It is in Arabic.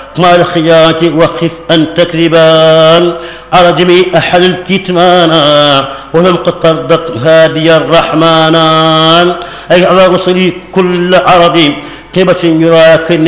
مع الخيات وخف أن تكذبان على جميع أحد الكتمانا ولم قد تردت هادي الرحمن أي على رسلي كل عرض قبة يراك